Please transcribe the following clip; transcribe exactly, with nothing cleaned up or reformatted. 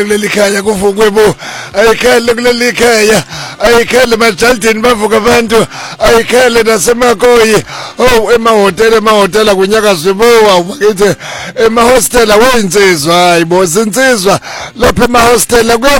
kuleli khaya kuvukwe bo ayikhele kuleli khaya ayikhele majaldini bavuka abantu ayikhele nasemakoyi oh emahotela emahotela kunyakazwe bo awubakithi emahostela weinsizwa hayibo sinsizwa lapha emahostela